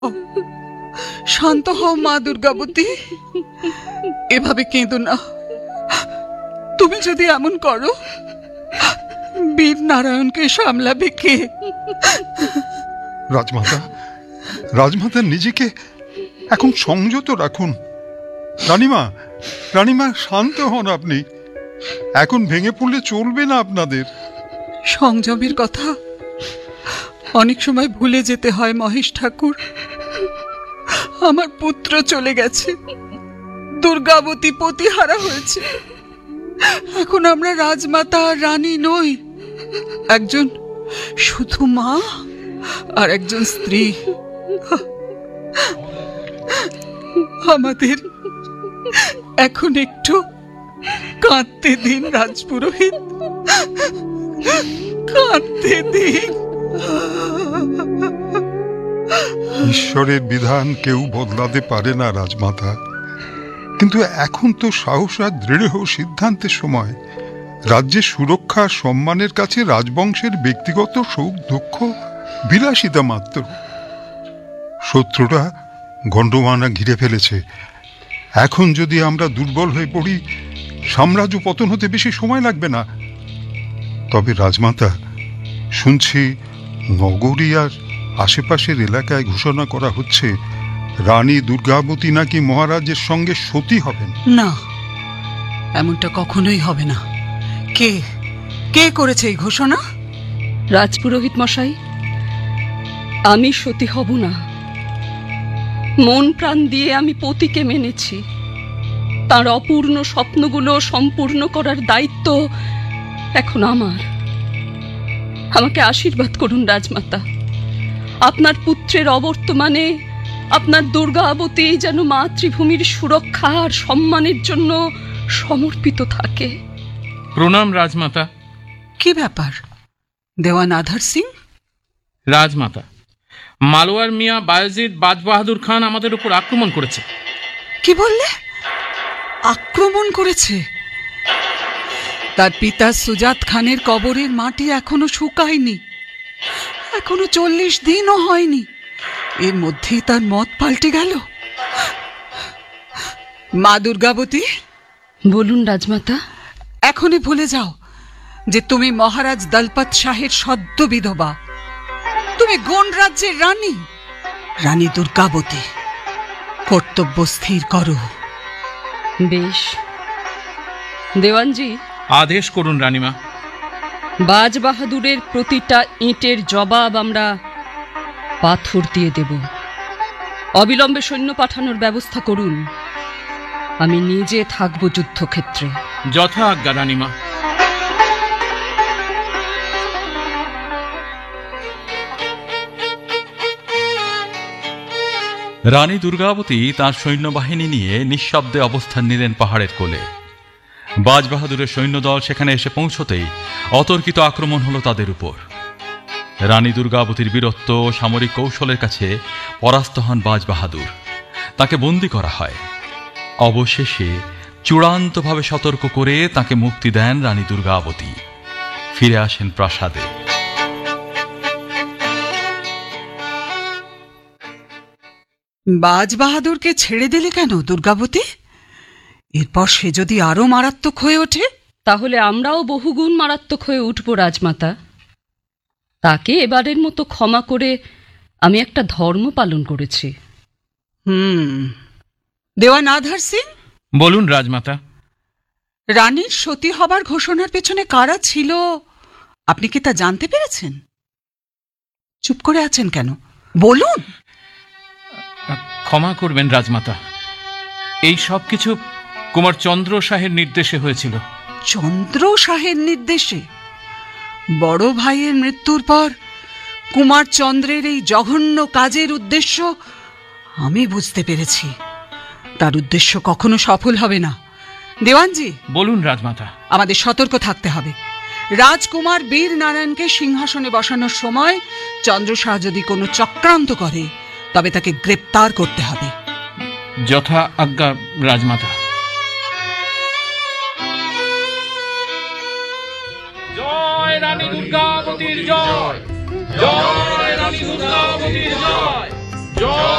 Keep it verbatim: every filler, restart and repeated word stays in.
শান্ত হও মা দুর্গাবতী, এভাবে কেঁদো না। তুমি যদি এমন করো, বীর নারায়ণকে সামলাবে কে? রাজমাতা, রাজমাতা নিজেকে এখন সংযত রাখুন। রানীমা, রানীমা শান্ত হন আপনি। এখন ভেঙে পড়লে চলবে না আপনাদের। সংযমের কথা অনেক সময় ভুলে যেতে হয় মহেশ ঠাকুর। আমার পুত্র চলে গেছে, দুর্গাবতী পতিহারা হয়েছে। এখন আমরা রাজমাতা আর রানী নই, একজন শুধু মা আর একজন স্ত্রী। আমাদের এখন একটু কাঁদতে দিন রাজপুরোহিত, কাঁদতে দিন। ঈশ্বরের বিধান কেউ বদলাতে পারে না রাজমাতা, কিন্তু এখন তো সাহস আর দৃঢ় সিদ্ধান্তের সময়। রাজ্যের সুরক্ষা সম্মানের কাছে রাজবংশের ব্যক্তিগত সুখ দুঃখ বিলাসিতা মাত্র। শত্রুরা গণ্ডমানা ঘিরে ফেলেছে। এখন যদি আমরা দুর্বল হয়ে পড়ি, সাম্রাজ্য পতন হতে বেশি সময় লাগবে না। তবে রাজমাতা, শুনছি নগরী আর আশেপাশের এলাকায় ঘোষণা করা হচ্ছে রানী দুর্গাবতী নাকি মহারাজের সঙ্গে সতী হবেন। না, এমনটা কখনোই হবে না। কে কে করেছে এই ঘোষণা? রাজপুরোহিত মশাই, আমি সতী হব না। মন প্রাণ দিয়ে আমি পতিকে মেনেছি। তার অপূর্ণ স্বপ্নগুলো সম্পূর্ণ করার দায়িত্ব এখন আমার। আমাকে আশীর্বাদ করুন রাজমাতা। আপনার পুত্রের অবর্তমানে আপনার দুর্গাবতী যেন মাতৃভূমির সুরক্ষা আর সম্মানের জন্য সমর্পিত থাকে। প্রণাম রাজমাতা। কি ব্যাপার দেওয়ান আধার সিং? রাজমাতা, মালোয়ার মিয়া বায়েজিদ বাজ বাহাদুর খান আমাদের উপর আক্রমণ করেছে। কি বললে? আক্রমণ করেছে? তার পিতা সুজাত খানের কবরের মাটি এখনো শুকায়নি, এখনো চল্লিশ দিনও হয়নি। এর মধ্যেই তার মত পাল্টে গেল। মা দুর্গাবতী, বলুন রাজমাতা। এখনই ভুলে যাও যে তুমি মহারাজ দলপত শাহের সদ্য বিধবা। তুমি গোন্ড রাজ্যের রানী, রানী দুর্গাবতী। কর্তব্য স্থির করো। বেশ দেওয়ানজি, আদেশ করুন রানীমা। বাজ বাহাদুরের প্রতিটা ইটের জবাব আমরা পাথর দিয়ে দেব। অবিলম্বে সৈন্য পাঠানোর ব্যবস্থা করুন। আমি নিজে থাকব যুদ্ধক্ষেত্রে। যথা আজ্ঞা রানীমা। রানী দুর্গাবতী তাঁর সৈন্যবাহিনী নিয়ে নিঃশব্দে অবস্থান নিলেন পাহাড়ের কোলে। বাজ বাহাদুরের সৈন্যদল সেখানে এসে পৌঁছতেই অতর্কিত আক্রমণ হলো তাদের উপর। রানী দুর্গাবতীর বীরত্ব ও সামরিক কৌশলের কাছে পরাস্ত হন বাজ বাহাদুর। তাকে বন্দী করা হয়। অবশেষে চূড়ান্তভাবে সতর্ক করে তাকে মুক্তি দেন রানী দুর্গাবতী। ফিরে আসেন প্রাসাদে। বাজ বাহাদুরকে ছেড়ে দিলে কেন দুর্গাবতী? এরপর সে যদি আরো মারাত্মক হয়ে ওঠে? তাহলে আমরাও বহুগুণ মারাত্মক হয়ে উঠব রাজমাতা। তাকে এবারের মতো ক্ষমা করে আমি একটা ধর্ম পালন করেছি। হুম দেওয়ান আধার সিং, বলুন রাজমাতা। রানীর সতী হবার ঘোষণার পেছনে কারা ছিল আপনি কি তা জানতে পেরেছেন? চুপ করে আছেন কেন? বলুন। ক্ষমা করবেন রাজমাতা, এই সব কিছু কুমার চন্দ্র শাহের নির্দেশে হয়েছিল। চন্দ্র শাহের নির্দেশে? বড় ভাইয়ের মৃত্যুর পর কুমার চন্দ্রের এই জঘন্য কাজের উদ্দেশ্য আমি বুঝতে পেরেছি। তার উদ্দেশ্য কখনো সফল হবে না। দেওয়ানজি, বলুন রাজমাতা। আমাদের সতর্ক থাকতে হবে। রাজকুমার বীর নারায়ণকে সিংহাসনে বসানোর সময় চন্দ্র শাহ যদি কোনো চক্রান্ত করে তবে তাকে গ্রেপ্তার করতে হবে। যথা আজ্ঞা রাজমাতা। জয় রানী দুর্গাবতীর জয়, জয় রানী দুর্গাবতীর জয়। জয়